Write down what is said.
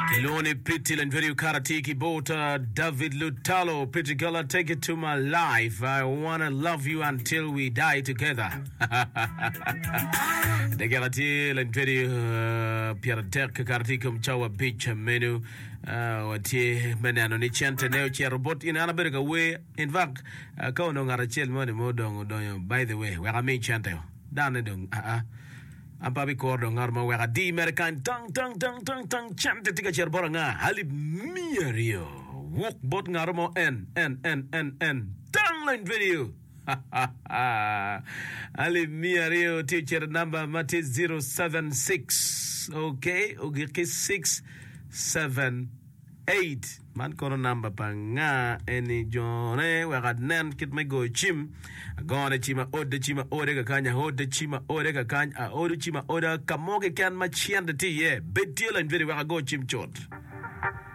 Iloni Pretty and very karatiki bota David Lutalo. Pretty girl, take it to my life. I wanna love you until we die together. The galatil and very Piatek karatikum chawa beach menu. Wati menano ni chante neo chia robot in Anaberga way. In fact, Kono Garachel money modong. By the way, where I made chante. Danedung. Ang pabikordo ng arma weka di American tang chante tiga cherbora nga halip miyario wok bot ng arma n tang line video halip miyario teacher number mati 076 okay ugiki 678 man kono number pa nga eni jone weka nen kit may go chim gone chima ode ka kanya ode chima ode ka kanya ode chima ode kamoke kan machianda ti ye betil and very weka go chim chot